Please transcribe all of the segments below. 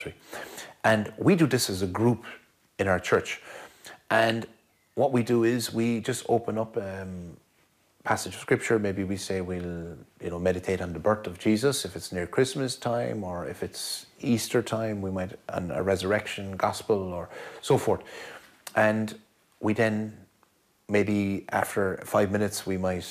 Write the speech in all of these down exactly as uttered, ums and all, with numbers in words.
And we do this as a group in our church. And what we do is we just open up um, passage of scripture. Maybe we say we'll, you know, meditate on the birth of Jesus if it's near Christmas time, or if it's Easter time, we might on a resurrection gospel or so forth. And we then, maybe after five minutes, we might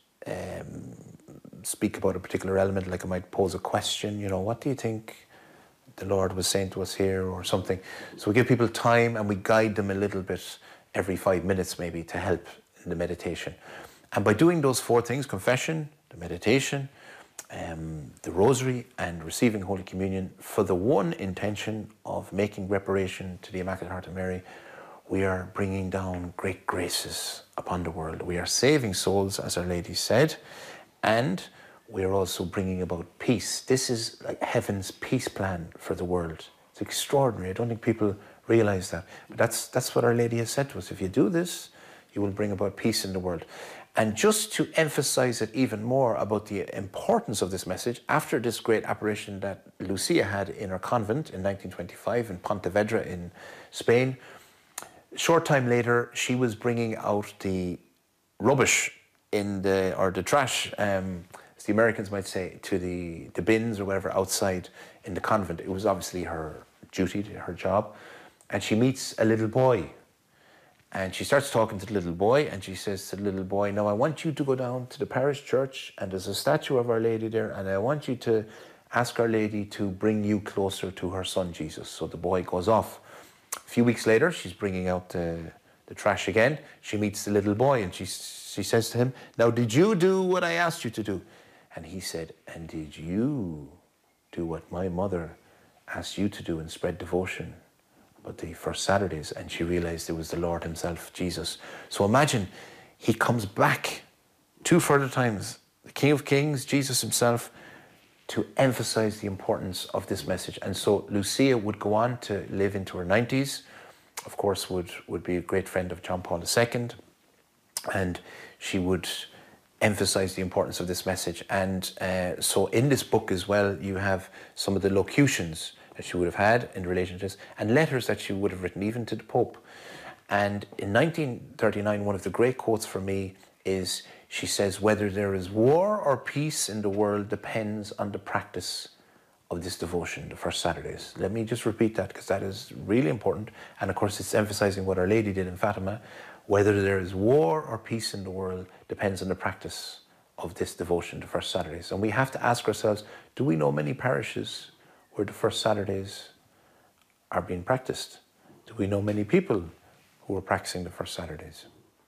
um, speak about a particular element. Like I might pose a question, you know, what do you think the Lord was saying to us here, or something. So we give people time and we guide them a little bit every five minutes maybe to help in the meditation. And by doing those four things, confession, the meditation, um, the rosary and receiving Holy Communion, for the one intention of making reparation to the Immaculate Heart of Mary, we are bringing down great graces upon the world. We are saving souls, as Our Lady said, and we are also bringing about peace. This is like heaven's peace plan for the world. It's extraordinary. I don't think people realize that. But that's, that's what Our Lady has said to us. If you do this, you will bring about peace in the world. And just to emphasize it even more about the importance of this message, after this great apparition that Lucia had in her convent in nineteen twenty-five in Pontevedra in Spain, a short time later, she was bringing out the rubbish in the, or the trash, um, the Americans might say, to the, the bins or whatever outside in the convent. It was obviously her duty, her job. And she meets a little boy. And she starts talking to the little boy, and she says to the little boy, now I want you to go down to the parish church, and there's a statue of Our Lady there, and I want you to ask Our Lady to bring you closer to her son Jesus. So the boy goes off. A few weeks later, she's bringing out the, the trash again. She meets the little boy, and she, she says to him, now did you do what I asked you to do? And he said, and did you do what my mother asked you to do and spread devotion about the first Saturdays? And she realized it was the Lord himself, Jesus. So imagine, he comes back two further times, the King of Kings, Jesus himself, to emphasize the importance of this message. And so Lucia would go on to live into her nineties, of course, would, would be a great friend of John Paul the Second, and she would emphasize the importance of this message. And uh, so in this book as well, you have some of the locutions that she would have had in relation to this, and letters that she would have written even to the Pope. And in nineteen thirty-nine, one of the great quotes for me is, she says, whether there is war or peace in the world depends on the practice of this devotion, the first Saturdays. Let me just repeat that, because that is really important. And of course, it's emphasizing what Our Lady did in Fatima. Whether there is war or peace in the world depends on the practice of this devotion, the first Saturdays. And we have to ask ourselves, do we know many parishes where the first Saturdays are being practiced? Do we know many people who are practicing the first Saturdays?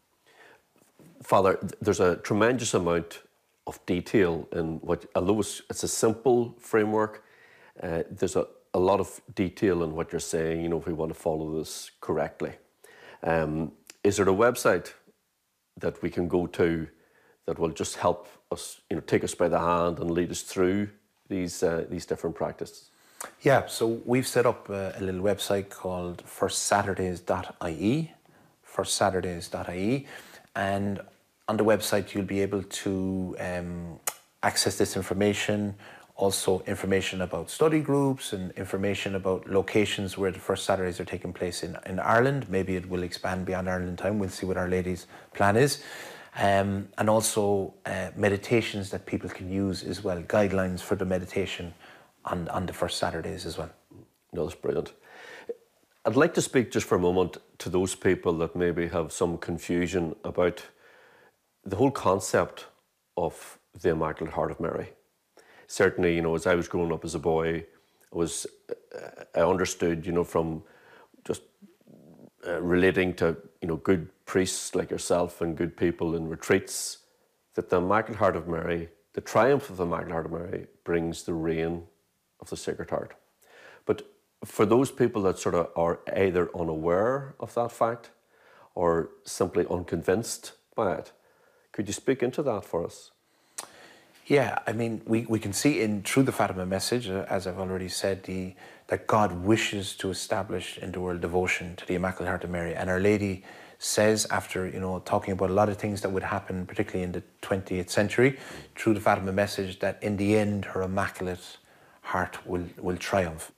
Father, there's a tremendous amount of detail in what, although it's, it's a simple framework, uh, there's a, a lot of detail in what you're saying, you know, if we want to follow this correctly. Um, is there a website that we can go to that will just help us, you know, take us by the hand and lead us through these, uh, these different practices? Yeah, so we've set up a, a little website called first saturdays dot I E, first saturdays dot I E, and on the website you'll be able to um, access this information, also information about study groups and information about locations where the first Saturdays are taking place in, in Ireland. Maybe it will expand beyond Ireland in time. We'll see what Our Lady's plan is. Um, and also uh, meditations that people can use as well, guidelines for the meditation on, on the first Saturdays as well. No, that's brilliant. I'd like to speak just for a moment to those people that maybe have some confusion about the whole concept of the Immaculate Heart of Mary. Certainly, you know, as I was growing up as a boy, I was, uh, I understood, you know, from just uh, relating to, you know, good priests like yourself and good people in retreats, that the Immaculate Heart of Mary, the triumph of the Immaculate Heart of Mary, brings the reign of the Sacred Heart. But for those people that sort of are either unaware of that fact or simply unconvinced by it, could you speak into that for us? Yeah, I mean, we, we can see in through the Fatima message, uh, as I've already said, the, that God wishes to establish in the world devotion to the Immaculate Heart of Mary. And Our Lady says, after, you know, talking about a lot of things that would happen, particularly in the twentieth century, through the Fatima message, that in the end, her Immaculate Heart will, will triumph.